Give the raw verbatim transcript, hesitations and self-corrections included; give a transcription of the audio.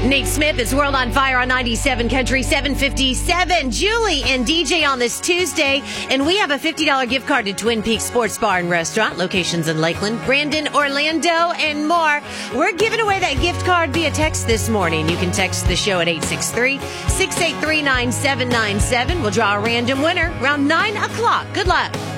Nate Smith, it's World on Fire on ninety-seven Country, seven fifty-seven. Julie and D J on this Tuesday, and we have a fifty dollars gift card to Twin Peaks Sports Bar and Restaurant, locations in Lakeland, Brandon, Orlando, and more. We're giving away that gift card via text this morning. You can text the show at eight six three, six eight three, nine seven nine seven. We'll draw a random winner around nine o'clock. Good luck.